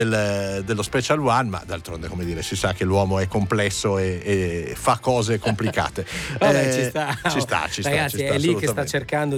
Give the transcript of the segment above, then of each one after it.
dello Special One, ma d'altronde, come dire, si sa che l'uomo è complesso e fa cose complicate. Vabbè, ci sta. Ragazzi, è lì che sta cercando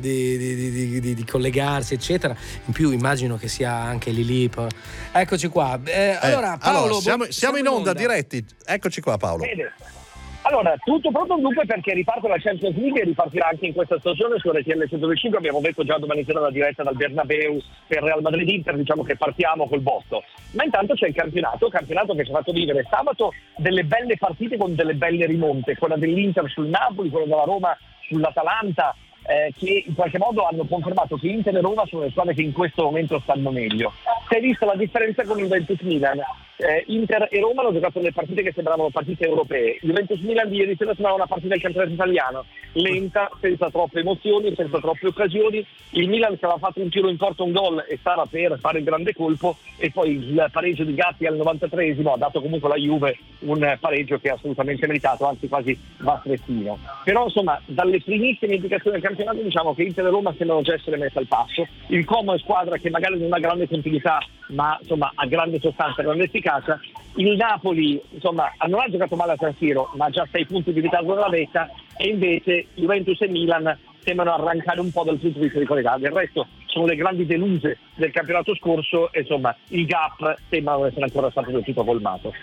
di collegarsi, eccetera. In più immagino che sia anche Lili. Eccoci qua. Allora Paolo, siamo in onda diretti. Eccoci qua, Paolo. Bene. Allora, tutto pronto dunque perché riparte la Champions League e ripartirà anche in questa stagione su RTL 105. Abbiamo detto già domani sera la diretta dal Bernabeu per Real Madrid Inter, diciamo che partiamo col botto. Ma intanto c'è il campionato che ci ha fatto vivere sabato delle belle partite con delle belle rimonte, quella dell'Inter sul Napoli, quella della Roma sull'Atalanta, che in qualche modo hanno confermato che Inter e Roma sono le squadre che in questo momento stanno meglio. Si è vista la differenza con il Juventus Milan. Inter e Roma hanno giocato delle partite che sembravano partite europee. Juventus Milan di ieri sera sembrava una partita del campionato italiano, lenta, senza troppe emozioni, senza troppe occasioni. Il Milan che aveva fatto un tiro in porta, un gol e stava per fare il grande colpo, e poi il pareggio di Gatti al 93esimo ha dato comunque alla Juve un pareggio che è assolutamente meritato, anzi quasi bastrettino. Però insomma, dalle primissime indicazioni del campionato diciamo che Inter e Roma sembrano già essere messe al passo. Il Como è squadra che magari non ha grande continuità, ma insomma ha grande sostanza, grande efficacia. Il Napoli insomma non ha giocato male a San Siro, ma ha già 6 punti di ritardo dalla vetta, e invece Juventus e Milan sembrano arrancare un po' dal punto di vista di qualità. Del resto sono le grandi deluse del campionato scorso e insomma il gap sembra non essere ancora stato del tutto colmato.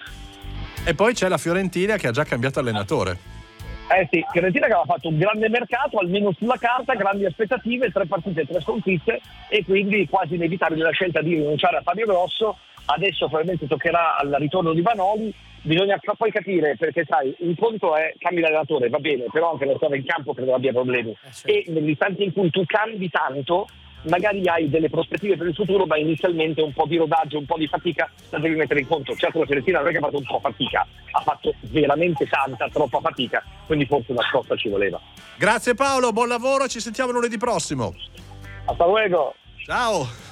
E poi c'è la Fiorentina che ha già cambiato allenatore. Sì, Fiorentina che aveva fatto un grande mercato, almeno sulla carta, grandi aspettative, 3 partite, 3 sconfitte, e quindi quasi inevitabile la scelta di rinunciare a Fabio Grosso. Adesso probabilmente toccherà al ritorno di Vanoli. Bisogna poi capire, perché sai, un conto è cambi l'allenatore, va bene, però anche la squadra in campo credo abbia problemi. Certo. E negli istanti in cui tu cambi tanto, magari hai delle prospettive per il futuro, ma inizialmente un po' di rodaggio, un po' di fatica la devi mettere in conto. Certo la Fiorentina non è che ha fatto un po' fatica, ha fatto veramente troppa fatica, quindi forse una scossa ci voleva. Grazie Paolo, buon lavoro, ci sentiamo lunedì prossimo. Hasta luego. Ciao.